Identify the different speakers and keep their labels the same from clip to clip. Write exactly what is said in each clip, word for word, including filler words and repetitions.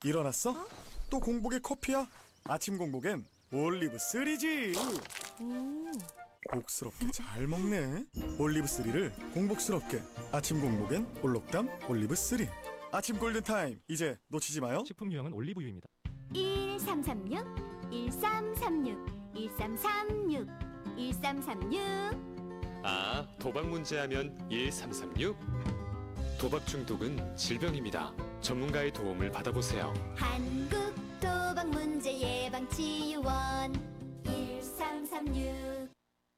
Speaker 1: 일어났어? 또 공복에 커피야? 아침 공복엔 올리브 쓰리지. 복스럽게 잘 먹네. 올리브 쓰리를 공복스럽게. 아침 공복엔 올록담 올리브 쓰리. 아침 골든타임 이제 놓치지 마요.
Speaker 2: 식품 유형은 올리브유입니다.
Speaker 3: 일삼삼육 일삼삼육 일삼삼육 일삼삼육.
Speaker 4: 아, 도박 문제하면 일삼삼육? 도박 중독은 질병입니다. 전문가의 도움을 받아보세요.
Speaker 3: 한국도박문제예방치유원 일삼삼육.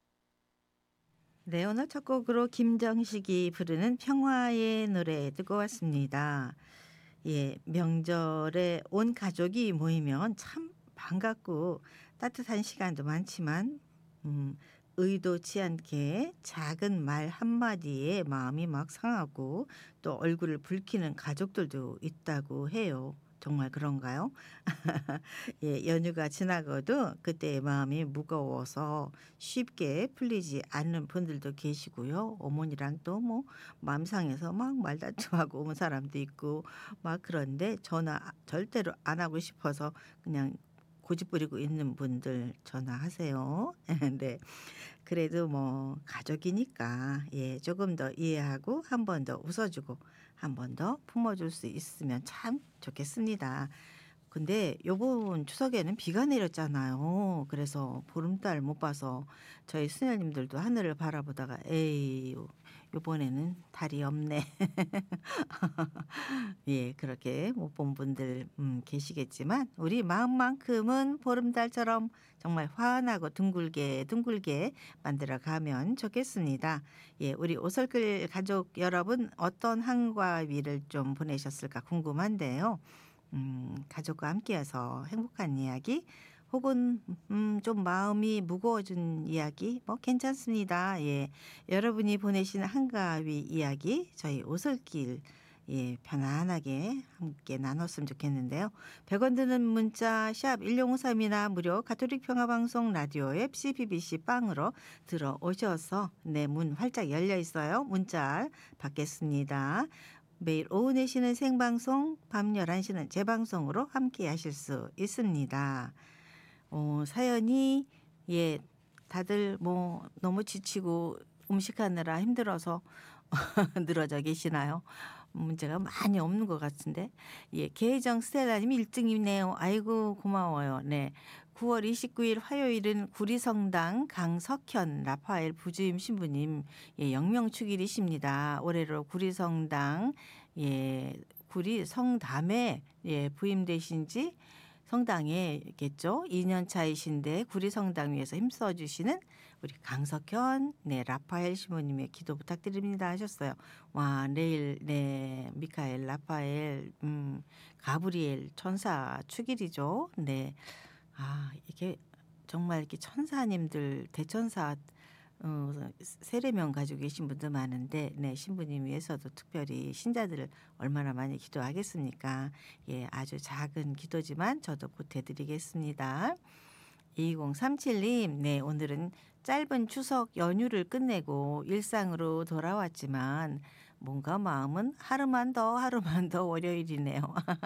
Speaker 5: 네, 오늘 첫 곡으로 김정식이 부르는 평화의 노래 듣고 왔습니다. 예, 명절에 온 가족이 모이면 참 반갑고 따뜻한 시간도 많지만 음, 의도치 않게 작은 말 한마디에 마음이 막 상하고 또 얼굴을 붉히는 가족들도 있다고 해요. 정말 그런가요? 예, 연휴가 지나고도 그때의 마음이 무거워서 쉽게 풀리지 않는 분들도 계시고요. 어머니랑 또 뭐 마음 상해서 막 말다툼하고 온 사람도 있고 막 그런데 전화 절대로 안 하고 싶어서 그냥 고집 부리고 있는 분들 전화하세요. 네. 그래도 뭐 가족이니까 예, 조금 더 이해하고 한 번 더 웃어주고 한 번 더 품어줄 수 있으면 참 좋겠습니다. 근데 요번 추석에는 비가 내렸잖아요. 그래서 보름달 못 봐서 저희 수녀님들도 하늘을 바라보다가 에이 요번에는 달이 없네. 예, 그렇게 못 본 분들 음, 계시겠지만 우리 마음만큼은 보름달처럼 정말 환하고 둥글게 둥글게 만들어가면 좋겠습니다. 예, 우리 오솔길 가족 여러분 어떤 한과 위를 좀 보내셨을까 궁금한데요. 음, 가족과 함께해서 행복한 이야기 혹은 음, 좀 마음이 무거워진 이야기 뭐 괜찮습니다. 예, 여러분이 보내신 한가위 이야기 저희 오솔길 예, 편안하게 함께 나눴으면 좋겠는데요. 백 원 드는 문자 샵 일공오삼이나 무료 가톨릭 평화방송 라디오 앱 씨비비씨 빵으로 들어오셔서 내 문 활짝 열려 있어요. 문자 받겠습니다. 매일 오후 네 시는 생방송, 밤 열한 시는 재방송으로 함께 하실 수 있습니다. 어, 사연이 예, 다들 뭐 너무 지치고 음식하느라 힘들어서 늘어져 계시나요? 문제가 많이 없는 것 같은데. 예, 계정 스텔라님 일 등이네요. 아이고 고마워요. 네. 구월 이십구일 화요일은 구리성당 강석현 라파엘 부주임 신부님 예, 영명축일이십니다. 올해로 구리성당 예, 구리성담에 예, 부임되신 지 성당에겠죠. 이 년 차이신데 구리성당 위에서 힘써 주시는 우리 강석현 네 라파엘 신부님의 기도 부탁드립니다 하셨어요. 와 내일 네 미카엘 라파엘 음 가브리엘 천사 축일이죠. 네. 아 이게 정말 이렇게 천사님들 대천사 어, 세례명 가지고 계신 분도 많은데, 네, 신부님 위해서도 특별히 신자들을 얼마나 많이 기도하겠습니까? 예, 아주 작은 기도지만 저도 보태드리겠습니다. 이공삼칠님, 네, 오늘은 짧은 추석 연휴를 끝내고 일상으로 돌아왔지만 뭔가 마음은 하루만 더 하루만 더 월요일이네요.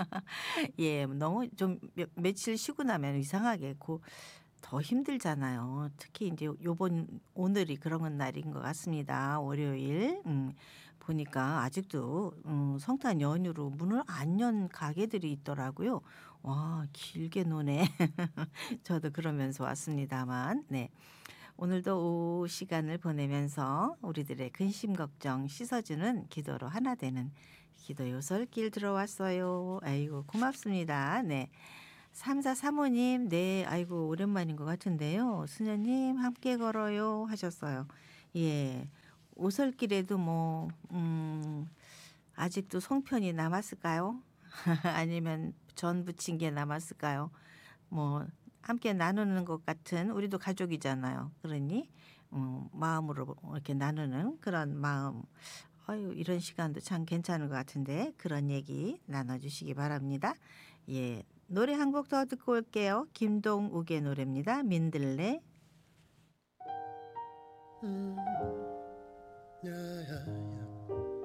Speaker 5: 예, 너무 좀 며, 며칠 쉬고 나면 이상하게 고, 더 힘들잖아요. 특히 이제 요번 오늘이 그런 날인 것 같습니다. 월요일 음, 보니까 아직도 음, 성탄 연휴로 문을 안 연 가게들이 있더라고요. 와 길게 노네. 저도 그러면서 왔습니다만 네. 오늘도 오후 시간을 보내면서 우리들의 근심 걱정 씻어주는 기도로 하나 되는 기도 요설길 들어왔어요. 아이고 고맙습니다. 네. 삼사삼오님, 네, 아이고, 오랜만인 것 같은데요. 수녀님, 함께 걸어요. 하셨어요. 예. 오솔길에도 뭐, 음, 아직도 송편이 남았을까요? 아니면 전 부친 게 남았을까요? 뭐, 함께 나누는 것 같은 우리도 가족이잖아요. 그러니, 음, 마음으로 이렇게 나누는 그런 마음. 아유, 이런 시간도 참 괜찮은 것 같은데 그런 얘기 나눠주시기 바랍니다. 예. 노래 한 곡 더 듣고 올게요. 김동욱의 노래입니다. 민들레.
Speaker 6: 음, 야야.